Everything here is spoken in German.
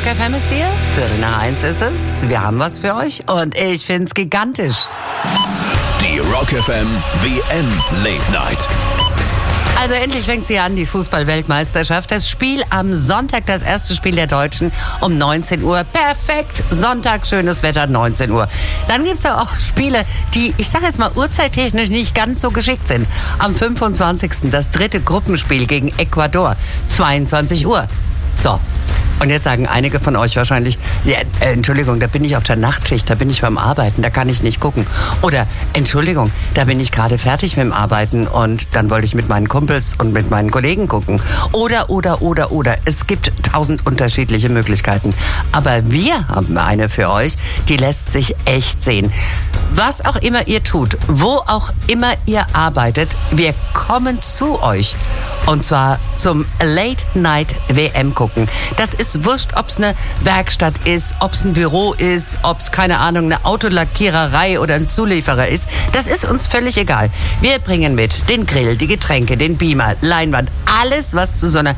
Rock FM ist hier. 12:45 ist es. Wir haben was für euch und ich find's gigantisch. Die Rock FM WM Late Night. Also endlich fängt sie an, die Fußball-Weltmeisterschaft. Das Spiel am Sonntag, das erste Spiel der Deutschen um 19 Uhr. Perfekt, Sonntag, schönes Wetter, 19 Uhr. Dann gibt's ja auch Spiele, die, ich sage jetzt mal, uhrzeittechnisch nicht ganz so geschickt sind. Am 25. das dritte Gruppenspiel gegen Ecuador, 22 Uhr. So. Und jetzt sagen einige von euch wahrscheinlich, ja, Entschuldigung, da bin ich auf der Nachtschicht, da bin ich beim Arbeiten, da kann ich nicht gucken. Oder, Entschuldigung, da bin ich gerade fertig mit dem Arbeiten und dann wollte ich mit meinen Kumpels und mit meinen Kollegen gucken. Oder. Es gibt 1000 unterschiedliche Möglichkeiten. Aber wir haben eine für euch, die lässt sich echt sehen. Was auch immer ihr tut, wo auch immer ihr arbeitet, wir kommen zu euch. Und zwar zum Late Night WM gucken. Das ist wurscht, ob es eine Werkstatt ist, ob es ein Büro ist, ob es, keine Ahnung, eine Autolackiererei oder ein Zulieferer ist. Das ist uns völlig egal. Wir bringen mit den Grill, die Getränke, den Beamer, Leinwand, alles, was zu so einer